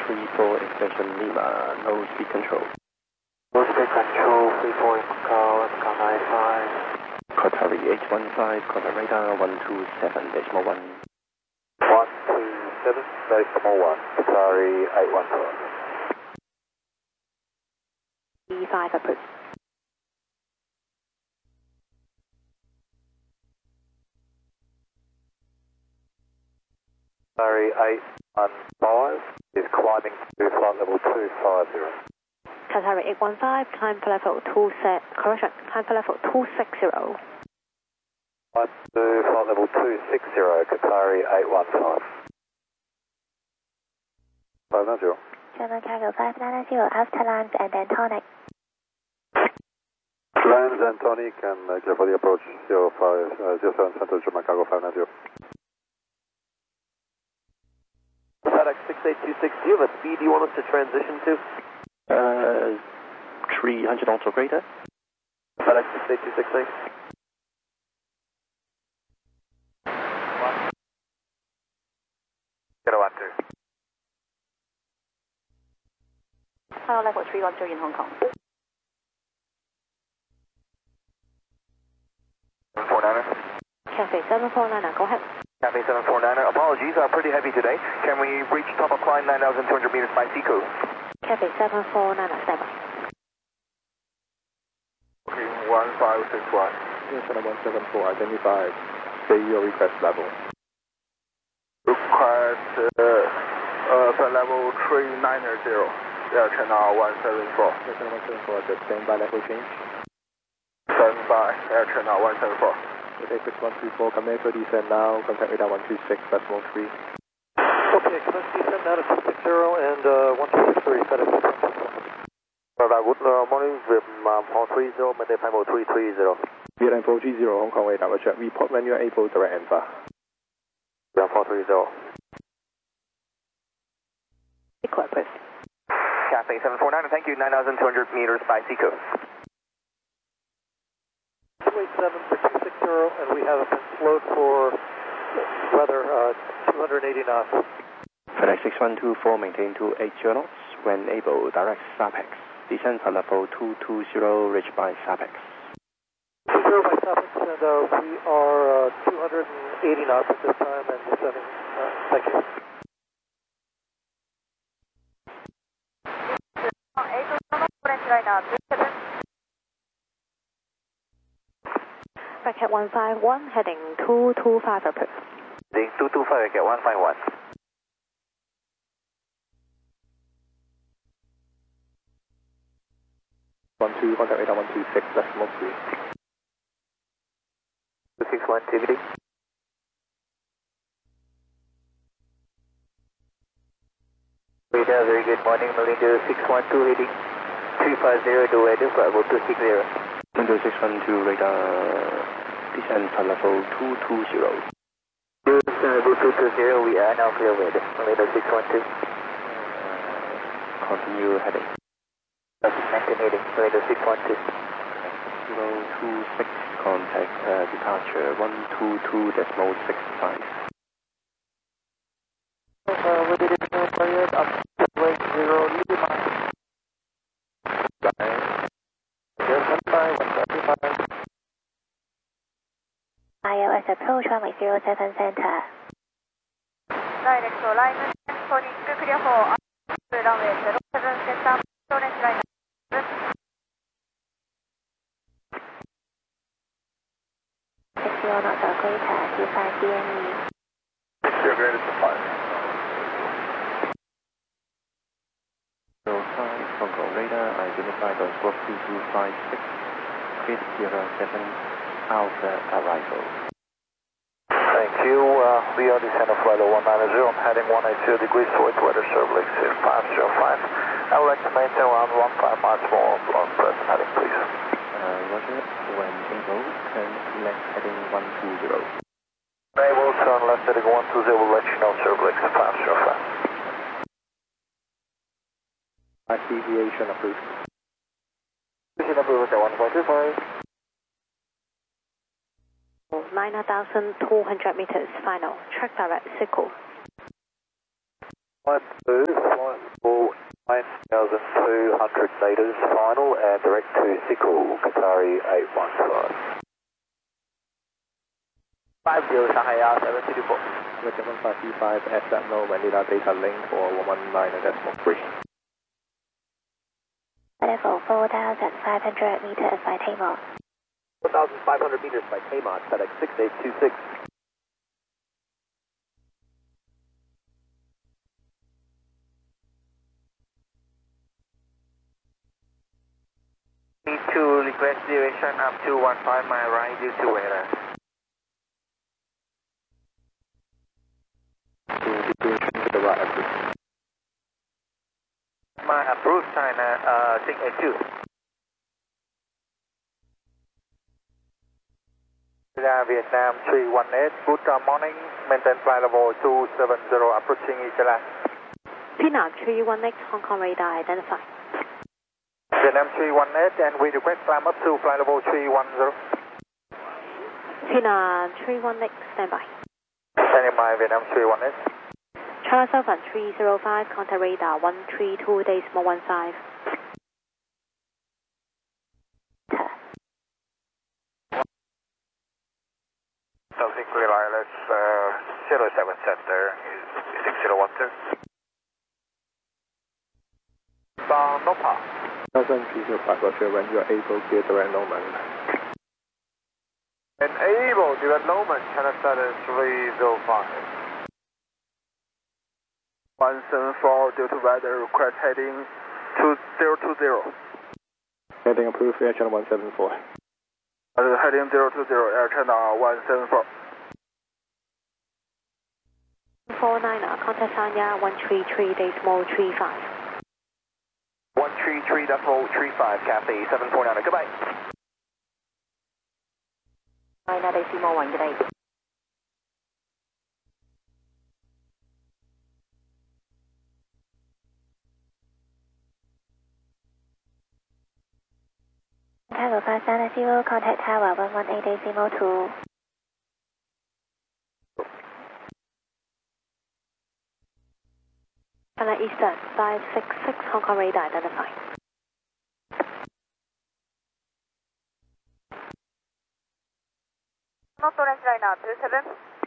34 extension Lima, no speed control. No speed control, 34 Macau, Macau 95. Qatari 815, Qatar radar 127.1. 127.1, Qatari 815. E5 approved. Qatari 815 is climbing to flight level 250. Qatari 815, climb for level 260. Climb to flight level 260, Qatari 815. 590. German Cargo 590, after lands and then tonic. Lands and tonic and carefully approach 07 Center German Cargo 590. FedEx 68260, do you have a speed you want us to transition to? 300 knots or greater. FedEx 68260. Get a 12. Final level 313 in Hong Kong. 749er. Cafe 749, go ahead. Cafe 749er, apologies, pretty heavy today. Can we reach top of climb 9,200 meters by Seaco? Cafe 749, stand by. Okay, 1561. Yes, 174, identify. Say your request level. Request flight level 390. Air China 174. Yes, 174, just stand by level change. Stand by, Air China 174. Okay, 6134, command for descend now, contact radar 136.3. Okay, commence descend now to 260 and 1263, FedEx 612. Good morning, Vietnam 430, maintain Pimo 330. Vietnam 430, Hong Kong radar, check. Report when you are able, direct answer. Vietnam 430. Equal approved. Cafe 749, thank you, 9,200 meters by Seaco. 287 for 260, and we have been slowed for weather 280 knots. FedEx 6124, maintain 280 knots. When able, direct SAPEX. Descend for level 220, reach by SAPEX. 20 by SAPEX, and we are 280 knots at this time and descending. Thank you. Bracket 151, heading 225 approved. Heading 225, get 151. Contact radar 126.3. 261, TBD. Radar, very good morning, Malindo 612 heading 350 to weather for level 260. Window 612 radar, descend for level 220. Level 220, we are now clear weather, Malindo 612. Continue heading. Maintain heading, Malindo 612. 026, contact departure 122.65. With the additional period up to 0 Lima. ILS approach runway 07 center. Direct alignment, tonic clear for runway 07 center, Torrance line. 60 knots or greater, T5 DME. 60 greater to 5. 05, Hong Kong radar, identified on squawk 2256, 807, Alpha arrival. Thank you. We are descending flight 190. I'm heading 180 degrees towards weather Servlex 505. I would like to maintain around 15 miles more on present heading, please. Roger. When able, turn left heading 120. Able, turn left heading 120. We'll let you know Servlex 505. Deviation approved. Deviation approved at 1.25. 9,200 meters final. Track direct, Seaco. 1, 2, 1, 4. 9,200 meters final and direct to Sikul, Qatari 815. 50 Shanghai 724. With 7535 at no Manila data link for 119.3. Level 4,500 meters by TMOS. 4,500 meters by KMOS, FedEx 6826. To request duration up to 15 mile right due to weather. To the right, approved. My approved China 682. Vietnam 318, good morning, maintain flight level 270, approaching East Vietnam 318, Hong Kong radar identified. Vietnam 318, and we request climb up to flight level 310. Vietnam 318, standby. Standing by Vietnam 318. China Southern 305, contact radar 132.15. Something clear wireless 07 center 6012. Nopa. 305, Roger, when you are able, clear direct Norman. Enable direct Norman, China Southern 305. 174 due to weather, request heading 2020. Heading approved, Air China 174. Heading 020, Air China 174. 49er, contact Sanya 133.35. 133.35, Cathay 749, goodbye. 9.1, good day. Tower 590, contact Tower 118.2. China Eastern 566, Hong Kong radar identified. Not orange liner 27.